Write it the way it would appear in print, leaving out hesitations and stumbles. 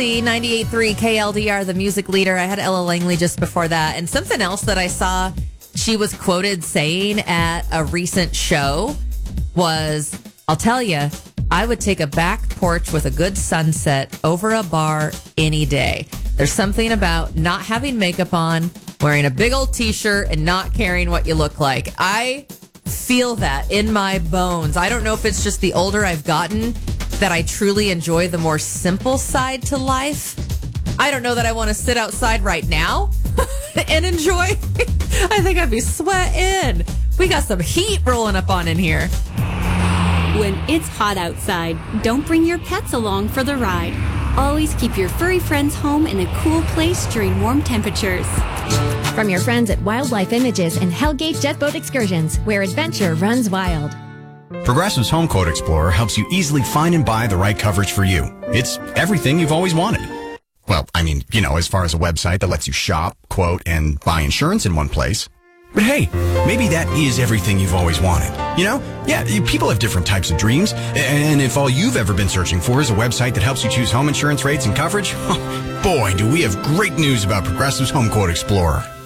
The 98.3 KLDR, the music leader. I had Ella Langley just before that. And something else that I saw she was quoted saying at a recent show was, I'll tell you, I would take a back porch with a good sunset over a bar any day. There's something about not having makeup on, wearing a big old t-shirt, and not caring what you look like. I feel that in my bones. I don't know if it's just the older I've gotten that I truly enjoy the more simple side to life. I don't know that I want to sit outside right now and enjoy. I think I'd be sweating. We got some heat rolling up on in here. When it's hot outside, don't bring your pets along for the ride. Always keep your furry friends home in a cool place during warm temperatures. From your friends at Wildlife Images and Hellgate Jet Boat Excursions, where adventure runs wild. Progressive's Home Quote Explorer helps you easily find and buy the right coverage for you. It's everything you've always wanted. Well, I mean, as far as a website that lets you shop, quote, and buy insurance in one place. But hey, maybe that is everything you've always wanted. Yeah, people have different types of dreams. And if all you've ever been searching for is a website that helps you choose home insurance rates and coverage, boy, do we have great news about Progressive's Home Quote Explorer.